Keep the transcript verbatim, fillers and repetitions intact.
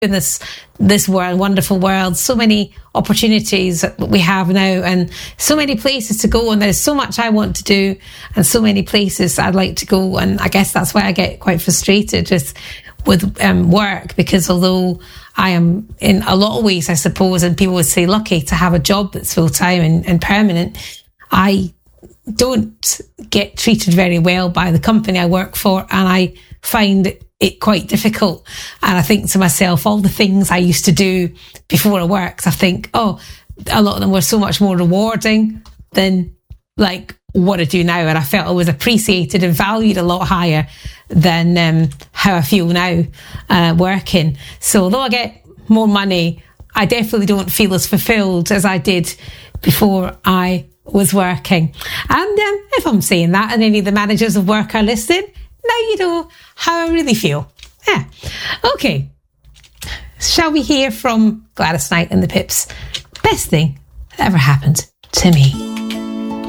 in this this world, wonderful world, so many opportunities that we have now, and so many places to go, and there's so much I want to do, and so many places I'd like to go. And I guess that's why I get quite frustrated just with um, work, because although I am in a lot of ways, I suppose, and people would say lucky to have a job that's full-time and, and permanent, I don't get treated very well by the company I work for, and I find it quite difficult. And I think to myself, all the things I used to do before I worked, I think, oh, a lot of them were so much more rewarding than like what I do now. And I felt I was appreciated and valued a lot higher than um, how I feel now uh, working. So although I get more money, I definitely don't feel as fulfilled as I did before I was working. And um, if I'm saying that and any of the managers of work are listening, now you know how I really feel. Yeah. Okay. Shall we hear from Gladys Knight and the Pips? Best thing that ever happened to me.